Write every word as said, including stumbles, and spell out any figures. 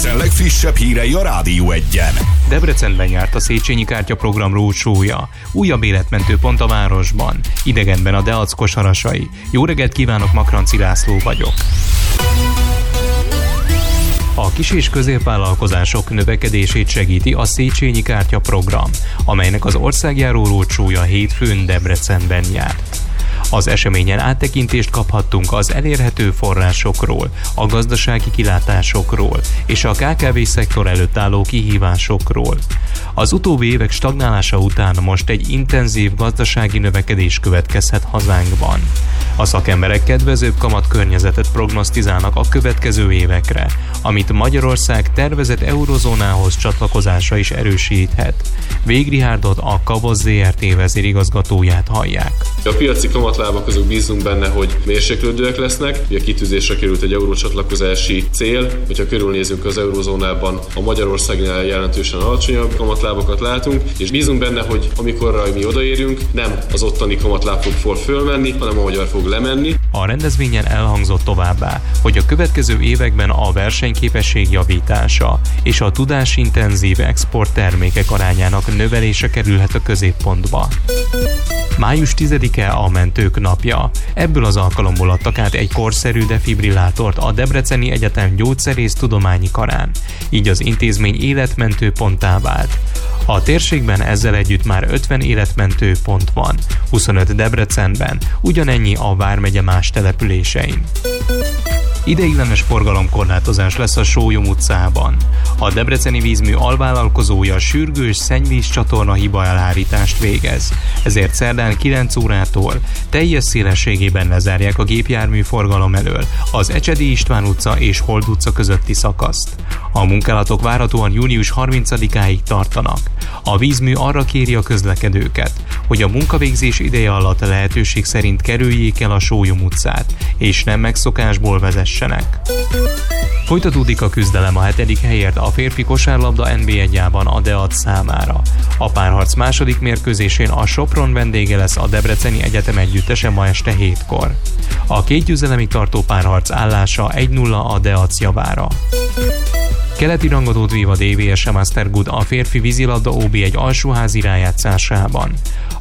Debrecen legfrissebb hírei a Rádió Egyen. Debrecenben járt a Széchenyi kártyaprogram rócsója. Újabb életmentő pont a városban. Idegenben a Deac kosarasai. Jó reggelt kívánok, Makranci László vagyok. A kis- és középvállalkozások növekedését segíti a Széchenyi kártyaprogram, amelynek az országjáró rócsója hétfőn Debrecenben járt. Az eseményen áttekintést kaphattunk az elérhető forrásokról, a gazdasági kilátásokról és a ká ká vé szektor előtt álló kihívásokról. Az utóbbi évek stagnálása után most egy intenzív gazdasági növekedés következhet hazánkban. A szakemberek kedvezőbb kamatkörnyezetet prognosztizálnak a következő évekre, amit Magyarország tervezett eurozónához csatlakozása is erősíthet. Vég Richardot, a Kavosz zé er té vezérigazgatóját hallják. A piaci kamatlábak azok bízunk benne, hogy mérséklődőek lesznek. Ugye kitűzésre került egy eurócsatlakozási cél, hogyha körülnézünk az eurozónában, a Magyarországnál jelentősen alacsonyabb kamatlábakat látunk, és bízunk benne, hogy amikor mi odaérünk, nem az ottani kamatláb fog fölmenni, hanem a magyar fog lemenni. A rendezvényen elhangzott továbbá, hogy a következő években a versenyképesség javítása és a tudásintenzív exporttermékek arányának növelése kerülhet a középpontba. május tizedike a mentők napja. Ebből az alkalomból adtak át egy korszerű defibrillátort a Debreceni Egyetem gyógyszerésztudományi karán, így az intézmény életmentő ponttá vált. A térségben ezzel együtt már ötven életmentő pont van, huszonöt Debrecenben, ugyanennyi a vármegye más településein. Ideiglenes forgalomkorlátozás lesz a Sólyom utcában. A Debreceni Vízmű alvállalkozója sürgős szennyvíz csatorna hibaelhárítást végez, ezért szerdán kilenc órától teljes szélességében lezárják a gépjármű forgalom elől az Ecsedi István utca és Hold utca közötti szakaszt. A munkálatok várhatóan június harmincadikáig tartanak. A Vízmű arra kéri a közlekedőket, hogy a munkavégzés ideje alatt lehetőség szerint kerüljék el a Sólyom utcát, és nem megszokásból vezessenek. Folytatódik a küzdelem a hetedik helyért a férfi kosárlabda en bé egyában a Deac számára. A párharc második mérkőzésén a Sopron vendége lesz a Debreceni Egyetem együttese ma este hétkor. A két győzelemig tartó párharc állása egy nulla a Deac javára. Keleti rangadót vív a dé vé es Mastergood a férfi vízilabda ó bé egy alsóházi rájátszásában.